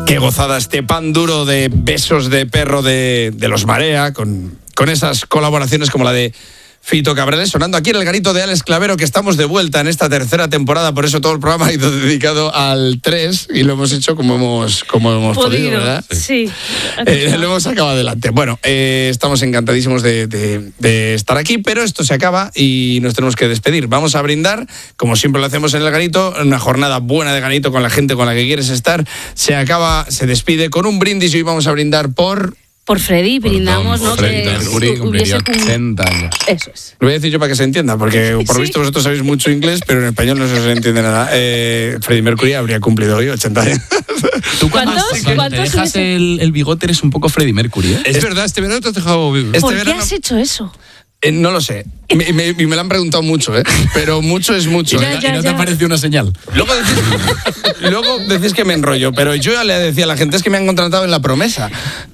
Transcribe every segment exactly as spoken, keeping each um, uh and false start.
Qué gozada este pan duro de besos de perro de, de los Marea, con, con esas colaboraciones como la de Fito Cabrales, sonando aquí en el garito de Alex Clavero, que estamos de vuelta en esta tercera temporada, por eso todo el programa ha ido dedicado al tres y lo hemos hecho como hemos, como hemos podido, podido, ¿verdad? Sí. Eh, lo hemos sacado adelante. Bueno, eh, estamos encantadísimos de, de, de estar aquí, pero esto se acaba y nos tenemos que despedir. Vamos a brindar, como siempre lo hacemos en el garito, una jornada buena de garito con la gente con la que quieres estar. Se acaba, se despide con un brindis y hoy vamos a brindar por... Por Freddy, brindamos, ¿no? Freddie que Mercury cumpliría ochenta años. Eso es. Lo voy a decir yo para que se entienda, porque por Sí. visto vosotros sabéis mucho inglés, pero en español no se os entiende nada. Eh, Freddie Mercury habría cumplido hoy ochenta años. ¿Tú cuando, ¿Cuántos? cuando ¿Cuántos te dejas hubiese- el, el bigote eres un poco Freddie Mercury, ¿eh? Es verdad, este verano te has dejado... Este ¿Por qué verano- has hecho eso? Eh, no lo sé. Me, me, y me lo han preguntado mucho, ¿eh? Pero mucho es mucho. Ya, ¿eh? ya, ¿Y no ya. te pareció una señal? Luego decís, luego decís que me enrollo, pero yo ya le decía a la gente, es que me han contratado en La Promesa.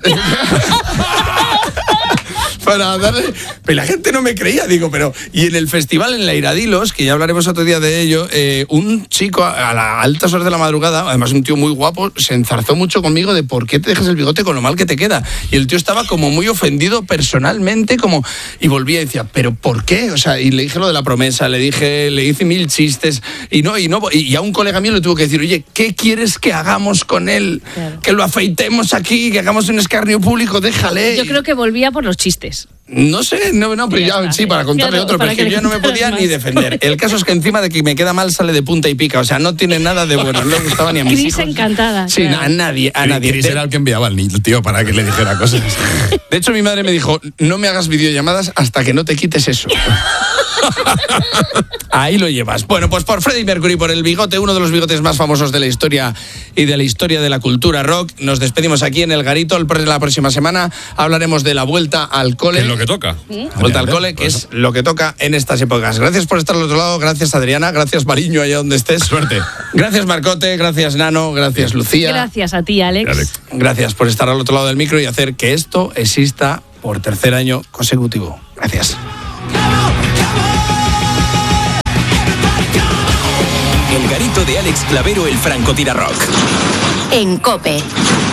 Para darle... Pero la gente no me creía, digo, pero... Y en el festival, en la Iradilos, que ya hablaremos otro día de ello, eh, un chico a, a las altas horas de la madrugada, además un tío muy guapo, se enzarzó mucho conmigo de por qué te dejas el bigote con lo mal que te queda. Y el tío estaba como muy ofendido personalmente, como... Y volvía y decía, ¿pero por qué? O sea, y le dije lo de La Promesa, le dije, le hice mil chistes, y no, y no... Y a un colega mío le tuvo que decir, oye, ¿qué quieres que hagamos con él? Claro. Que lo afeitemos aquí, que hagamos un escarnio público, déjale. Yo creo que volvía por los chistes. No sé, no, no, pero Ya ya, está. sí, para contarle Claro, otro, para pero es que que le yo no me contaras podía más. ni defender. El caso es que encima de que me queda mal sale de punta y pica, o sea, no tiene nada de bueno, no le gustaba ni a mis Cris hijos. encantada. Sí, claro. a nadie, a nadie. Chris De, era el que enviaba al niño, tío, para que le dijera cosas. de hecho, mi madre me dijo, no me hagas videollamadas hasta que no te quites eso. Ahí lo llevas. Bueno, pues por Freddie Mercury, por el bigote, uno de los bigotes más famosos de la historia y de la historia de la cultura rock, nos despedimos aquí en el garito. El- La próxima semana hablaremos de la vuelta al cole. Es lo que toca. Vuelta al cole, que es lo que toca en estas épocas. Gracias por estar al otro lado, gracias Adriana, gracias Mariño, allá donde estés. Suerte. Gracias Marcote, gracias Nano, gracias Lucía. Gracias a ti, Alex. Alex. Gracias por estar al otro lado del micro y hacer que esto exista por tercer año consecutivo. Gracias. El garito de Alex Clavero, el francotirador rock. En COPE.